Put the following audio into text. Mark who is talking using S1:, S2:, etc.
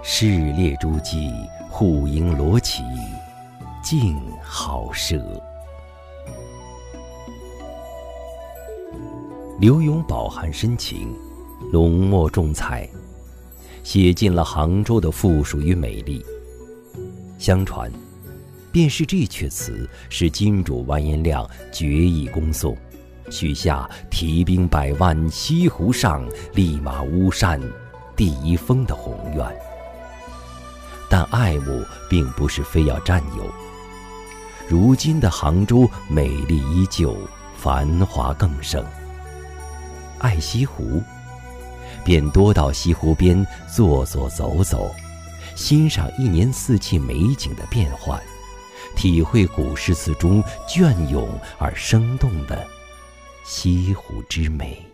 S1: 市列诸暨，户牖罗绮，静好舍。柳永饱含深情，浓墨重彩，写尽了杭州的富庶与美丽。相传，便是这阙词使金主完颜亮决意攻宋，许下提兵100万，西湖上，立马巫山第一峰的宏愿。但爱慕并不是非要占有。如今的杭州美丽依旧，繁华更盛。爱西湖，便多到西湖边坐坐走走，欣赏一年四季美景的变换，体会古诗词中隽永而生动的西湖之美。